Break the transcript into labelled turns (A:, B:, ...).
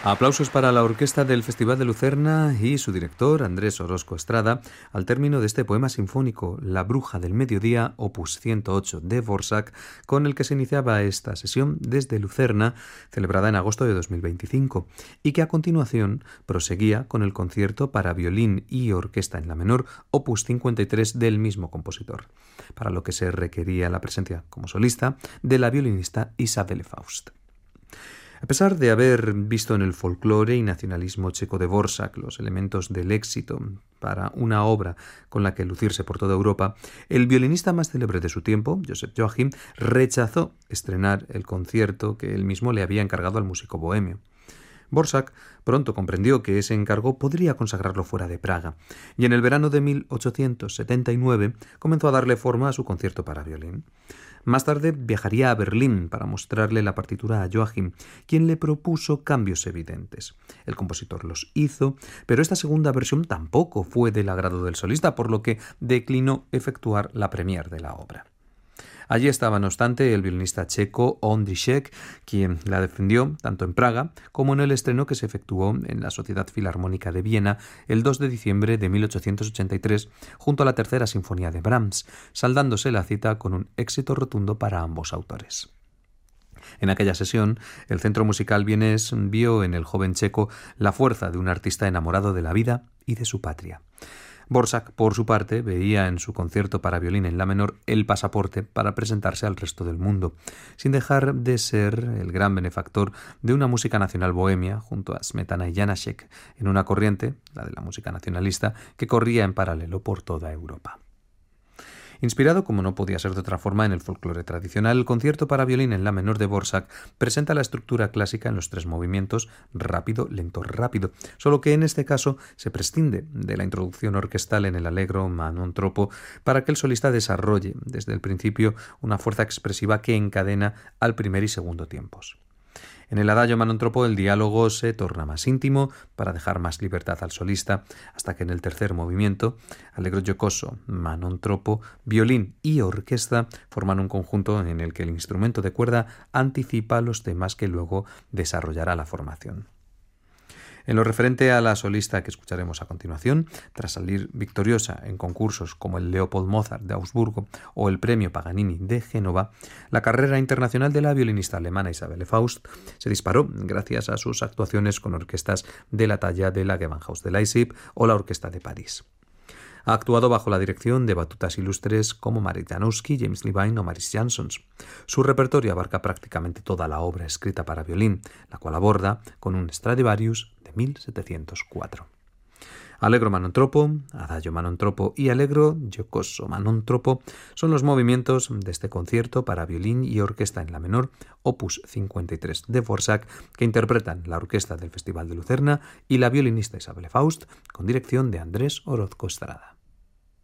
A: Aplausos para la orquesta del Festival de Lucerna y su director, Andrés Orozco Estrada, al término de este poema sinfónico, La Bruja del Mediodía, opus 108 de Dvořák, con el que se iniciaba esta sesión desde Lucerna, celebrada en agosto de 2025, y que a continuación proseguía con el concierto para violín y orquesta en la menor, opus 53 del mismo compositor, para lo que se requería la presencia como solista de la violinista Isabelle Faust. A pesar de haber visto en el folclore y nacionalismo checo de Dvořák los elementos del éxito para una obra con la que lucirse por toda Europa, el violinista más célebre de su tiempo, Joseph Joachim, rechazó estrenar el concierto que él mismo le había encargado al músico bohemio. Dvořák pronto comprendió que ese encargo podría consagrarlo fuera de Praga, y en el verano de 1879 comenzó a darle forma a su concierto para violín. Más tarde viajaría a Berlín para mostrarle la partitura a Joachim, quien le propuso cambios evidentes. El compositor los hizo, pero esta segunda versión tampoco fue del agrado del solista, por lo que declinó efectuar la premiere de la obra. Allí estaba, no obstante, el violinista checo Ondřejek, quien la defendió tanto en Praga como en el estreno que se efectuó en la Sociedad Filarmónica de Viena el 2 de diciembre de 1883 junto a la Tercera Sinfonía de Brahms, saldándose la cita con un éxito rotundo para ambos autores. En aquella sesión, el Centro Musical vienés vio en el joven checo la fuerza de un artista enamorado de la vida y de su patria. Dvořák, por su parte, veía en su concierto para violín en la menor el pasaporte para presentarse al resto del mundo, sin dejar de ser el gran benefactor de una música nacional bohemia junto a Smetana y Janáček, en una corriente, la de la música nacionalista, que corría en paralelo por toda Europa. Inspirado, como no podía ser de otra forma, en el folclore tradicional, el concierto para violín en la menor de Dvořák presenta la estructura clásica en los 3 movimientos rápido, lento, rápido, solo que en este caso se prescinde de la introducción orquestal en el allegro Manon Troppo para que el solista desarrolle desde el principio una fuerza expresiva que encadena al primer y segundo tiempos. En el adagio Manon Troppo el diálogo se torna más íntimo para dejar más libertad al solista, hasta que en el tercer movimiento, allegro giocoso, Manon Troppo, violín y orquesta forman un conjunto en el que el instrumento de cuerda anticipa los temas que luego desarrollará la formación. En lo referente a la solista que escucharemos a continuación, tras salir victoriosa en concursos como el Leopold Mozart de Augsburgo o el Premio Paganini de Génova, la carrera internacional de la violinista alemana Isabelle Faust se disparó gracias a sus actuaciones con orquestas de la talla de la Gewandhaus de Leipzig o la Orquesta de París. Ha actuado bajo la dirección de batutas ilustres como Marek Janowski, James Levine o Maris Jansons. Su repertorio abarca prácticamente toda la obra escrita para violín, la cual aborda con un Stradivarius de 1704. Allegro Manon Troppo, Adagio Manon Troppo y Allegro giocoso Manon Troppo son los movimientos de este concierto para violín y orquesta en la menor, opus 53 de Dvořák, que interpretan la orquesta del Festival de Lucerna y la violinista Isabelle Faust, con dirección de Andrés Orozco Estrada.